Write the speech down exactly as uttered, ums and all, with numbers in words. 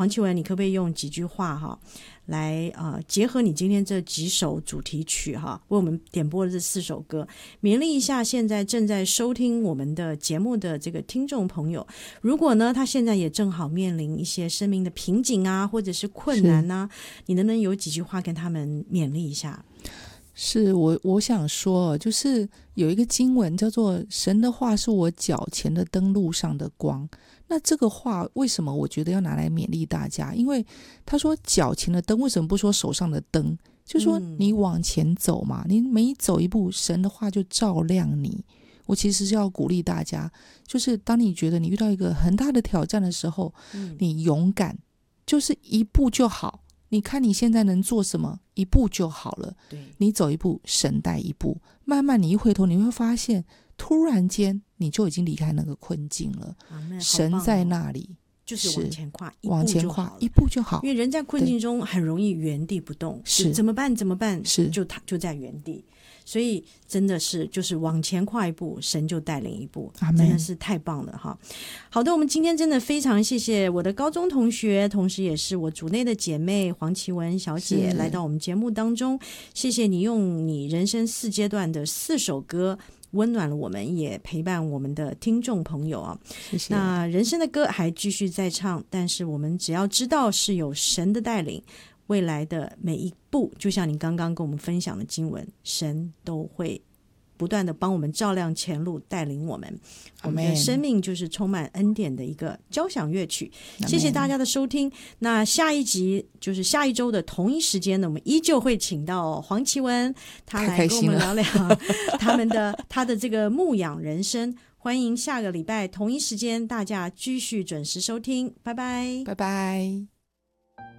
黄绮雯，你可不可以用几句话哈，来呃结合你今天这几首主题曲哈，为我们点播的这四首歌，勉励一下现在正在收听我们的节目的这个听众朋友，如果呢他现在也正好面临一些生命的瓶颈啊，或者是困难啊，你能不能有几句话跟他们勉励一下？ 是我我想说，就是有一个经文叫做神的话是我脚前的灯，路上的光。那这个话为什么我觉得要拿来勉励大家？因为他说脚前的灯，为什么不说手上的灯？就说你往前走嘛，你每走一步神的话就照亮你。我其实是要鼓励大家，就是当你觉得你遇到一个很大的挑战的时候，嗯、你勇敢，就是一步就好。你看你现在能做什么，一步就好了。对，你走一步神带一步，慢慢你一回头你会发现突然间你就已经离开那个困境了。神在那里， 就是往前跨一步就好了， 往前跨一步就好。 因为人在困境中很容易原地不动，是怎么办怎么办， 是就他就在原地。所以真的是就是往前跨一步，神就带领一步，真的是太棒了哈！好的，我们今天真的非常谢谢我的高中同学，同时也是我组内的姐妹黄绮雯小姐来到我们节目当中，谢谢你用你人生四阶段的四首歌温暖了我们，也陪伴我们的听众朋友啊！ 谢谢。 那人生的歌还继续在唱，但是我们只要知道是有神的带领，未来的每一步，就像你刚刚跟我们分享的经文，神都会不断的帮我们照亮前路，带领我们。我们的生命就是充满恩典的一个交响乐曲。谢谢大家的收听。那下一集就是下一周的同一时间呢，我们依旧会请到黄绮雯，她来跟我们聊聊他们的她的这个牧养人生。欢迎下个礼拜同一时间大家继续准时收听，拜拜， 拜拜。